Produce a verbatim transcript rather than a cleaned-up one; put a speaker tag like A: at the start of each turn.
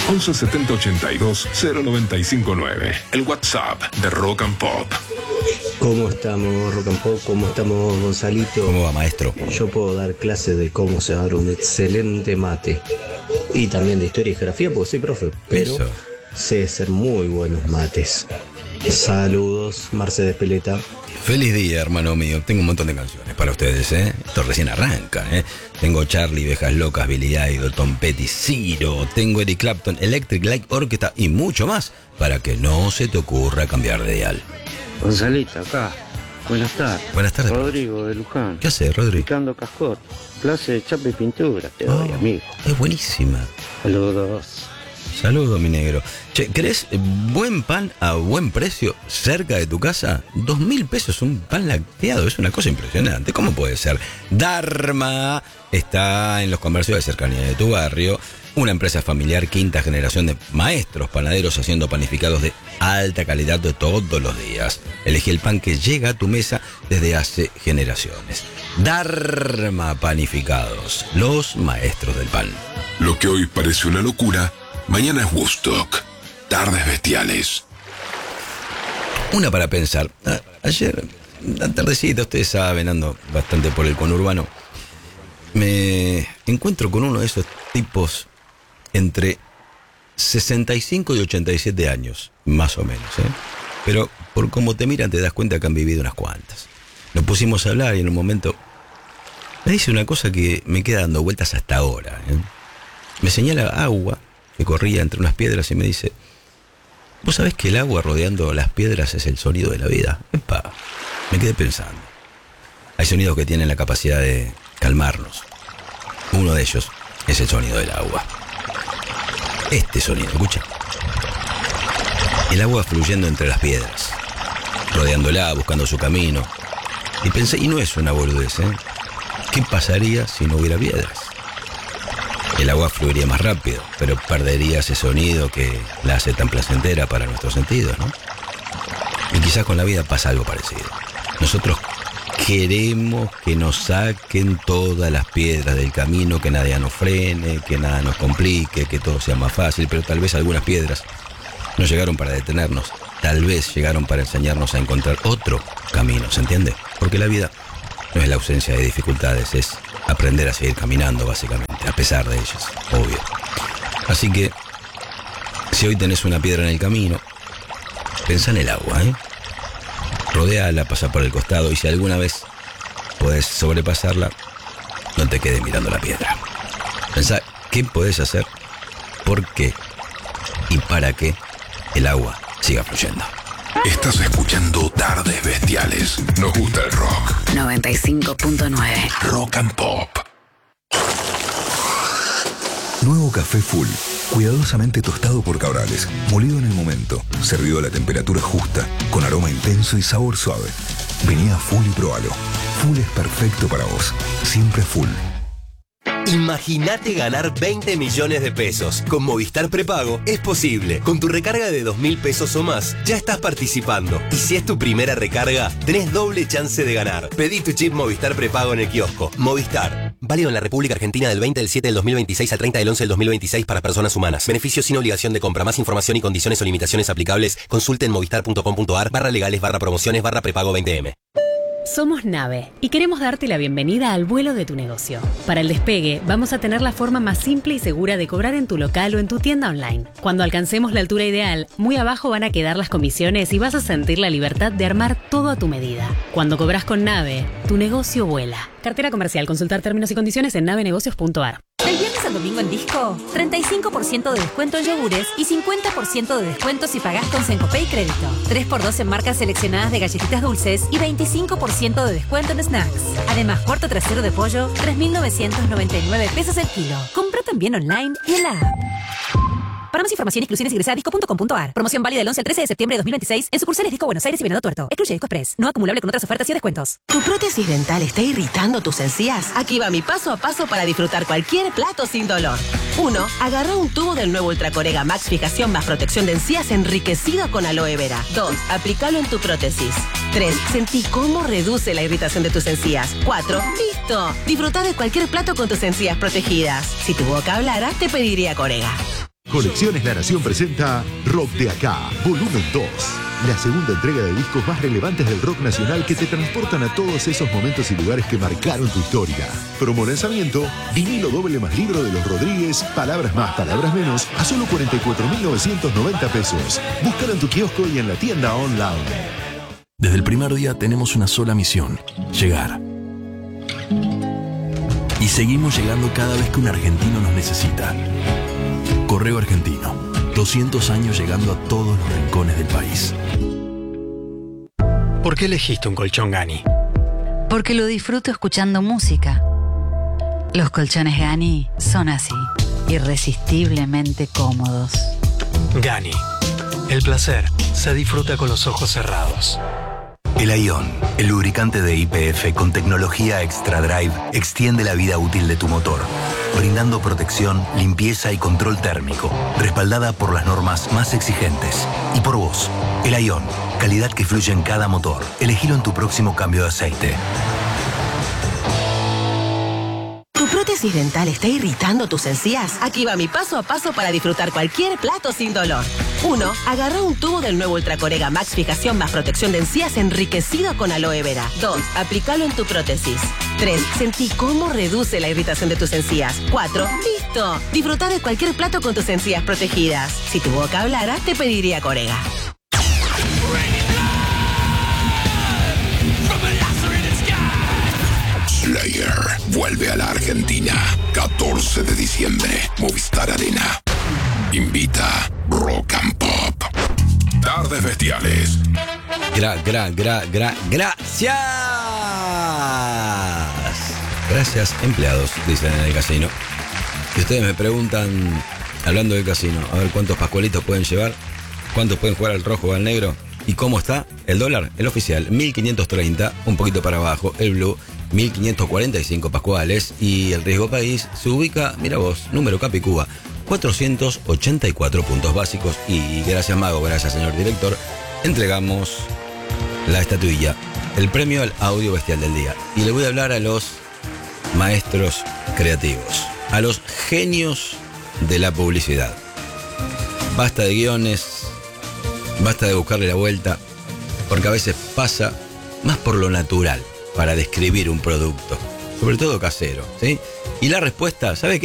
A: once setenta ochenta y dos cero noventa y cinco nueve. El WhatsApp de Rock and Pop.
B: ¿Cómo estamos, Rock and Pop? ¿Cómo estamos, Gonzalito?
C: ¿Cómo va, maestro?
B: Yo puedo dar clases de cómo se dar un excelente mate. Y también de historia y geografía, porque soy profe. Pero
C: Eso.
B: sé hacer muy buenos mates. Saludos, Mercedes Peleta.
C: Feliz día, hermano mío. Tengo un montón de canciones para ustedes, ¿eh? Esto recién arranca, ¿eh? Tengo Charlie, Vejas Locas, Billy Idol, Tom Petty, Ciro. Tengo Eric Clapton, Electric Light Orchestra y mucho más para que no se te ocurra cambiar de dial.
D: Gonzalito, acá. Buenas tardes.
C: Buenas tardes.
D: Rodrigo de Luján.
C: ¿Qué haces, Rodrigo?
D: Picando cascot. Clase de chapa y pintura te doy,
C: Oh,
D: amigo.
C: es buenísima.
D: Saludos.
C: Saludos, mi negro. Che, ¿querés buen pan a buen precio cerca de tu casa? Dos mil pesos un pan lacteado, es una cosa impresionante. ¿Cómo puede ser? Dharma está en los comercios de cercanía de tu barrio. Una empresa familiar, quinta generación de maestros panaderos haciendo panificados de alta calidad de todos los días. Elegí el pan que llega a tu mesa desde hace generaciones. Dharma Panificados, los maestros del pan.
A: Lo que hoy parece una locura, mañana es Woodstock. Tardes bestiales.
C: Una para pensar. A- ayer, la tardecita, ustedes saben, ando bastante por el conurbano. Me encuentro con uno de esos tipos entre sesenta y cinco y ochenta y siete años, más o menos, ¿eh? Pero por cómo te miran te das cuenta que han vivido unas cuantas. Nos pusimos a hablar y en un momento me dice una cosa que me queda dando vueltas hasta ahora, ¿eh? Me señala agua que corría entre unas piedras y me dice: ¿vos sabés que el agua rodeando las piedras es el sonido de la vida? Epa, me quedé pensando. Hay sonidos que tienen la capacidad de calmarnos. Uno de ellos es el sonido del agua. Este sonido, escucha. El agua fluyendo entre las piedras, rodeándola, buscando su camino. Y pensé, y no es una boludez, ¿eh? ¿Qué pasaría si no hubiera piedras? El agua fluiría más rápido, pero perdería ese sonido que la hace tan placentera para nuestros sentidos, ¿no? Y quizás con la vida pasa algo parecido. Nosotros queremos que nos saquen todas las piedras del camino, que nada nos frene, que nada nos complique, que todo sea más fácil, pero tal vez algunas piedras no llegaron para detenernos, tal vez llegaron para enseñarnos a encontrar otro camino, ¿se entiende? Porque la vida no es la ausencia de dificultades, es aprender a seguir caminando, básicamente, a pesar de ellas, obvio. Así que, si hoy tenés una piedra en el camino, pensá en el agua, ¿eh? Rodéala, pasa por el costado, y si alguna vez podés sobrepasarla, no te quedes mirando la piedra. Pensá qué podés hacer, por qué y para que el agua siga fluyendo.
A: Estás escuchando Tardes Bestiales. Nos gusta el rock.
E: noventa y cinco punto nueve.
A: Rock and Pop.
F: Nuevo café Full, cuidadosamente tostado por Cabrales, molido en el momento, servido a la temperatura justa, con aroma intenso y sabor suave. Vení a Full y probalo. Full es perfecto para vos. Siempre Full.
G: Imagínate ganar veinte millones de pesos. Con Movistar Prepago es posible. Con tu recarga de dos mil pesos o más, ya estás participando. Y si es tu primera recarga, tenés doble chance de ganar. Pedí tu chip Movistar Prepago en el kiosco. Movistar. Válido en la República Argentina del veinte del siete del dos mil veintiséis al treinta del once del dos mil veintiséis para personas humanas. Beneficios sin obligación de compra. Más información y condiciones o limitaciones aplicables. Consulte en movistar.com.ar barra legales barra promociones barra prepago veinte eme.
H: Somos Nave y queremos darte la bienvenida al vuelo de tu negocio. Para el despegue, vamos a tener la forma más simple y segura de cobrar en tu local o en tu tienda online. Cuando alcancemos la altura ideal, muy abajo van a quedar las comisiones y vas a sentir la libertad de armar todo a tu medida. Cuando cobras con Nave, tu negocio vuela. Cartera comercial. Consultar términos y condiciones en navenegocios punto ar.
I: Del viernes al domingo en Disco, treinta y cinco por ciento de descuento en yogures y cincuenta por ciento de descuento si pagás con Sencopay y crédito. tres por dos en marcas seleccionadas de galletitas dulces y veinticinco por ciento de descuento en snacks. Además, cuarto trasero de pollo, tres mil novecientos noventa y nueve pesos el kilo. Compra también online y en la app. Para más información, exclusiones, ingresa a disco punto com punto ar. Promoción válida del once al trece de septiembre de dos mil veintiséis en sucursales Disco Buenos Aires y Venado Tuerto. Excluye Disco Express. No acumulable con otras ofertas y descuentos.
J: ¿Tu prótesis dental está irritando tus encías? Aquí va mi paso a paso para disfrutar cualquier plato sin dolor. uno. Agarra un tubo del nuevo Ultracorega Max Fijación más protección de encías enriquecido con aloe vera. dos. Aplícalo en tu prótesis. tres. Sentí cómo reduce la irritación de tus encías. cuatro. ¡Listo! Disfruta de cualquier plato con tus encías protegidas. Si tu boca hablara, te pediría Corega.
K: Colecciones La Nación presenta Rock de Acá, volumen dos. La segunda entrega de discos más relevantes del rock nacional que te transportan a todos esos momentos y lugares que marcaron tu historia. Promo lanzamiento, vinilo doble más libro de los Rodríguez, palabras más, palabras menos, a solo cuarenta y cuatro mil novecientos noventa pesos. Búscalo en tu kiosco y en la tienda online.
L: Desde el primer día tenemos una sola misión, llegar. Y seguimos llegando cada vez que un argentino nos necesita. Correo Argentino, doscientos años llegando a todos los rincones del país.
M: ¿Por qué elegiste un colchón Gani?
E: Porque lo disfruto escuchando música. Los colchones Gani son así, irresistiblemente cómodos.
M: Gani, el placer se disfruta con los ojos cerrados.
N: El Ion, el lubricante de Y P F con tecnología Extra Drive, extiende la vida útil de tu motor, brindando protección, limpieza y control térmico, respaldada por las normas más exigentes. Y por vos, el Ion, calidad que fluye en cada motor. Elegilo en tu próximo cambio de aceite.
J: ¿Tu prótesis dental está irritando tus encías? Aquí va mi paso a paso para disfrutar cualquier plato sin dolor. uno. Agarra un tubo del nuevo Ultracorega Max Fijación más protección de encías enriquecido con aloe vera. dos. Aplícalo en tu prótesis. tres. Sentí cómo reduce la irritación de tus encías. cuatro. ¡Listo! Disfrutar de cualquier plato con tus encías protegidas. Si tu boca hablara, te pediría Corega.
A: Slayer vuelve a la Argentina. catorce de diciembre, Movistar Arena. Invita Rock and Pop. Tardes Bestiales.
C: Gra, gra, gra, gra, gracias. Gracias, empleados, dicen en el casino. Y ustedes me preguntan, hablando del casino, a ver cuántos pascualitos pueden llevar, cuántos pueden jugar al rojo o al negro, y cómo está el dólar, el oficial, mil quinientos treinta, un poquito para abajo, el blue, mil quinientos cuarenta y cinco pascuales, y el riesgo país se ubica, mira vos, número Capicúa, cuatrocientos ochenta y cuatro puntos básicos. Y gracias Mago, gracias señor director, entregamos la estatuilla, el premio al audio bestial del día. Y le voy a hablar a los maestros creativos, a los genios de la publicidad. Basta de guiones, basta de buscarle la vuelta, porque a veces pasa más por lo natural para describir un producto, sobre todo casero, ¿sí? Y la respuesta, ¿sabe qué?